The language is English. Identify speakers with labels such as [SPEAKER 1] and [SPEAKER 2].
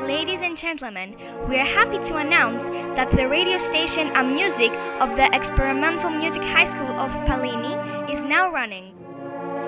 [SPEAKER 1] Ladies and gentlemen, we are happy to announce that the radio station and music of the Experimental Music High School of Palini is now running.